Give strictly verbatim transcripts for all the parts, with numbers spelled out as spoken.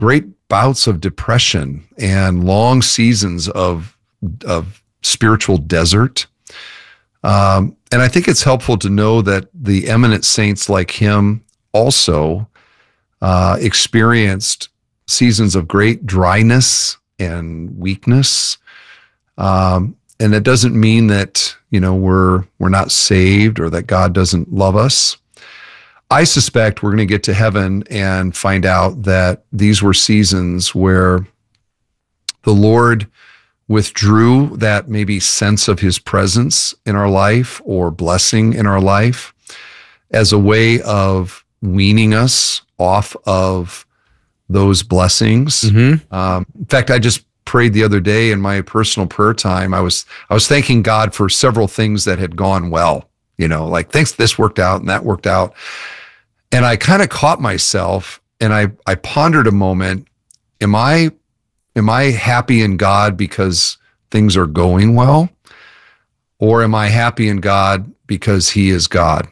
great bouts of depression and long seasons of, of spiritual desert. Um, and I think it's helpful to know that the eminent saints like him also uh, experienced seasons of great dryness and weakness. Um, and it doesn't mean that, you know, we're, we're not saved or that God doesn't love us. I suspect we're going to get to heaven and find out that these were seasons where the Lord withdrew that maybe sense of his presence in our life or blessing in our life as a way of weaning us off of those blessings. Mm-hmm. Um, in fact, I just prayed the other day in my personal prayer time. I was, I was thanking God for several things that had gone well, you know, like thanks, this worked out and that worked out. And I kind of caught myself and I, I pondered a moment, am I, am I happy in God because things are going well? Or am I happy in God because he is God?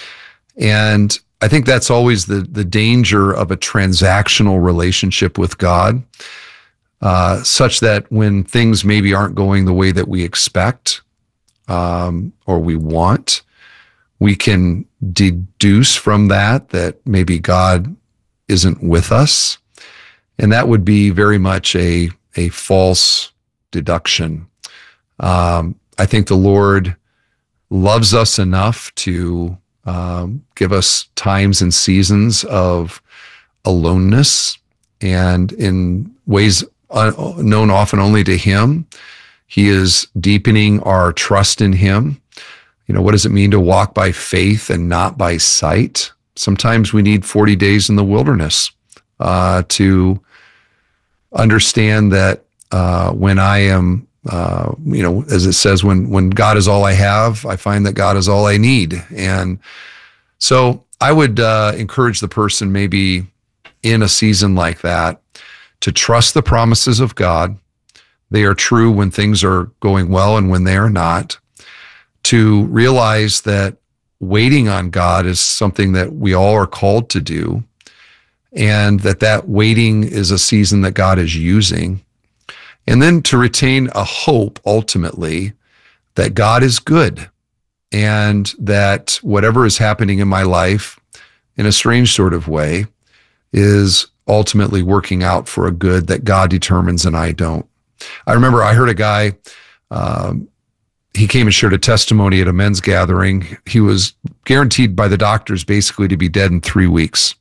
And I think that's always the, the danger of a transactional relationship with God, uh, such that when things maybe aren't going the way that we expect um, or we want, we can deduce from that that maybe God isn't with us. And that would be very much a, a false deduction. Um, I think the Lord loves us enough to um, give us times and seasons of aloneness, and in ways un- known often only to him. He is deepening our trust in him. You know, what does it mean to walk by faith and not by sight? Sometimes we need forty days in the wilderness uh, to understand that uh, when I am, uh, you know, as it says, when when God is all I have, I find that God is all I need. And so I would uh, encourage the person maybe in a season like that to trust the promises of God. They are true when things are going well and when they are not. To realize that waiting on God is something that we all are called to do, and that that waiting is a season that God is using. And then to retain a hope, ultimately, that God is good, and that whatever is happening in my life, in a strange sort of way, is ultimately working out for a good that God determines and I don't. I remember I heard a guy, um, he came and shared a testimony at a men's gathering. He was guaranteed by the doctors basically to be dead in three weeks.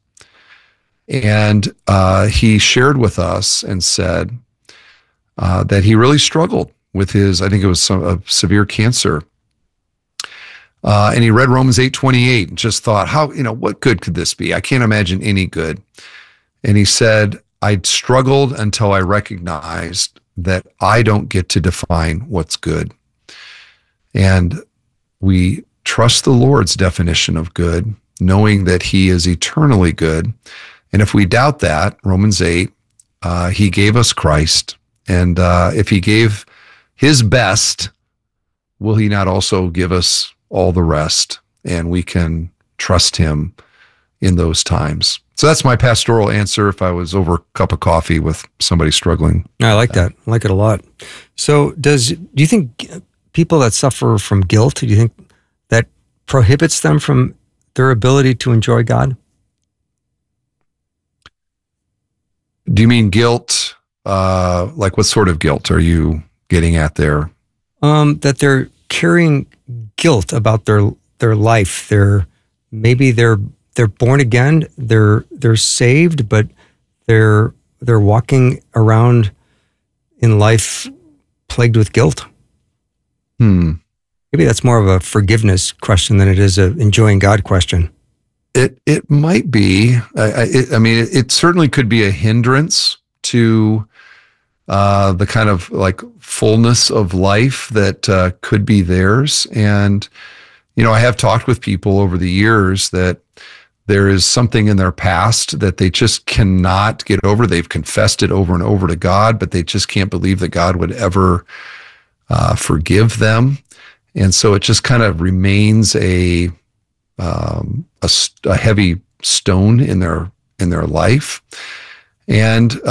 And uh, he shared with us and said uh, that he really struggled with his, I think it was some a severe cancer. Uh, and he read Romans eight twenty-eight and just thought, how, you know, what good could this be? I can't imagine any good. And he said, I struggled until I recognized that I don't get to define what's good. And we trust the Lord's definition of good, knowing that he is eternally good. And if we doubt that, Romans eight, uh, he gave us Christ. And uh, if he gave his best, will he not also give us all the rest? And we can trust him in those times. So that's my pastoral answer if I was over a cup of coffee with somebody struggling. I like that. I like it a lot. So does, do you think people that suffer from guilt, do you think that prohibits them from their ability to enjoy God? Do you mean guilt? Uh, like what sort of guilt are you getting at there? Um, that they're carrying guilt about their their life. They're maybe they're they're born again. They're they're saved, but they're they're walking around in life plagued with guilt. Hmm. Maybe that's more of a forgiveness question than it is a enjoying God question. It it might be. I, it, I mean, it, it certainly could be a hindrance to uh, the kind of like fullness of life that uh, could be theirs. And, you know, I have talked with people over the years that there is something in their past that they just cannot get over. They've confessed it over and over to God, but they just can't believe that God would ever uh, forgive them. And so it just kind of remains a um, a, a heavy stone in their in their life. And